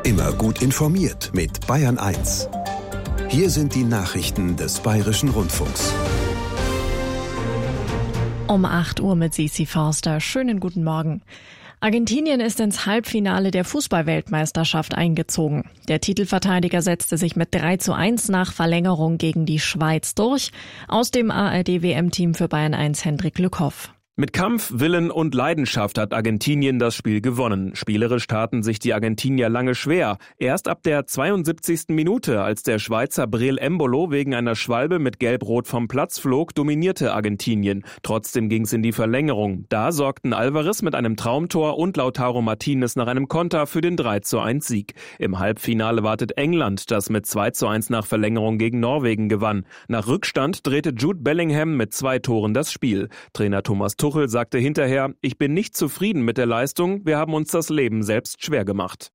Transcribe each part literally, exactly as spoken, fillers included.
Immer gut informiert mit Bayern eins. Hier sind die Nachrichten des Bayerischen Rundfunks. Um acht Uhr mit Sisi Forster. Schönen guten Morgen. Argentinien ist ins Halbfinale der Fußball-Weltmeisterschaft eingezogen. Der Titelverteidiger setzte sich mit drei zu eins nach Verlängerung gegen die Schweiz durch. Aus dem A R D-W M-Team für Bayern eins Hendrik Lückhoff. Mit Kampf, Willen und Leidenschaft hat Argentinien das Spiel gewonnen. Spielerisch taten sich die Argentinier lange schwer. Erst ab der zweiundsiebzigsten Minute, als der Schweizer Breel Embolo wegen einer Schwalbe mit Gelb-Rot vom Platz flog, dominierte Argentinien. Trotzdem ging es in die Verlängerung. Da sorgten Alvarez mit einem Traumtor und Lautaro Martinez nach einem Konter für den drei zu eins Sieg. Im Halbfinale wartet England, das mit zwei zu eins nach Verlängerung gegen Norwegen gewann. Nach Rückstand drehte Jude Bellingham mit zwei Toren das Spiel. Trainer Thomas Tuchel Tuchel sagte hinterher, ich bin nicht zufrieden mit der Leistung, wir haben uns das Leben selbst schwer gemacht.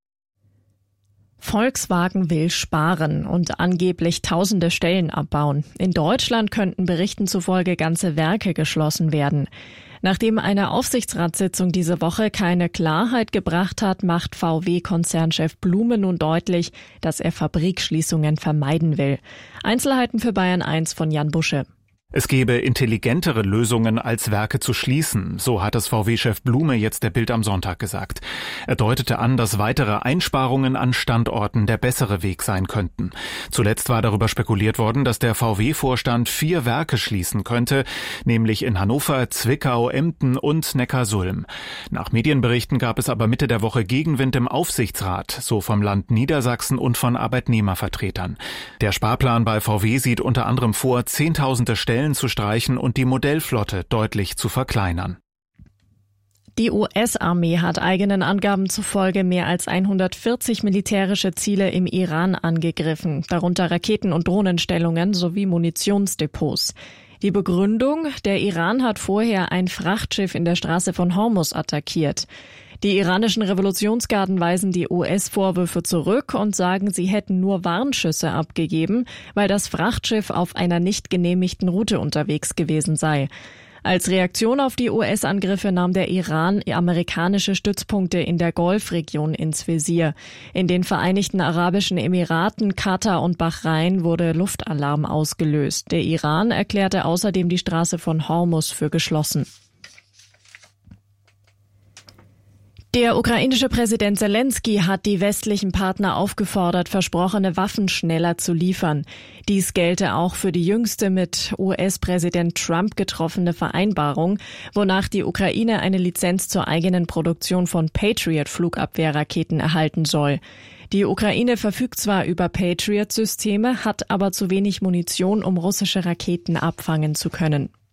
Volkswagen will sparen und angeblich tausende Stellen abbauen. In Deutschland könnten Berichten zufolge ganze Werke geschlossen werden. Nachdem eine Aufsichtsratssitzung diese Woche keine Klarheit gebracht hat, macht V W-Konzernchef Blume nun deutlich, dass er Fabrikschließungen vermeiden will. Einzelheiten für Bayern eins von Jan Busche. Es gebe intelligentere Lösungen, als Werke zu schließen, so hat es V W-Chef Blume jetzt der Bild am Sonntag gesagt. Er deutete an, dass weitere Einsparungen an Standorten der bessere Weg sein könnten. Zuletzt war darüber spekuliert worden, dass der V W-Vorstand vier Werke schließen könnte, nämlich in Hannover, Zwickau, Emden und Neckarsulm. Nach Medienberichten gab es aber Mitte der Woche Gegenwind im Aufsichtsrat, so vom Land Niedersachsen und von Arbeitnehmervertretern. Der Sparplan bei V W sieht unter anderem vor, zehntausende Stellen zu streichen und die Modellflotte deutlich zu verkleinern. Die U S-Armee hat eigenen Angaben zufolge mehr als hundertvierzig militärische Ziele im Iran angegriffen, darunter Raketen- und Drohnenstellungen sowie Munitionsdepots. Die Begründung: Der Iran hat vorher ein Frachtschiff in der Straße von Hormuz attackiert. Die iranischen Revolutionsgarden weisen die U S-Vorwürfe zurück und sagen, sie hätten nur Warnschüsse abgegeben, weil das Frachtschiff auf einer nicht genehmigten Route unterwegs gewesen sei. Als Reaktion auf die U S-Angriffe nahm der Iran amerikanische Stützpunkte in der Golfregion ins Visier. In den Vereinigten Arabischen Emiraten, Katar und Bahrain wurde Luftalarm ausgelöst. Der Iran erklärte außerdem die Straße von Hormuz für geschlossen. Der ukrainische Präsident Zelensky hat die westlichen Partner aufgefordert, versprochene Waffen schneller zu liefern. Dies gelte auch für die jüngste mit U S-Präsident Trump getroffene Vereinbarung, wonach die Ukraine eine Lizenz zur eigenen Produktion von Patriot-Flugabwehrraketen erhalten soll. Die Ukraine verfügt zwar über Patriot-Systeme, hat aber zu wenig Munition, um russische Raketen abfangen zu können.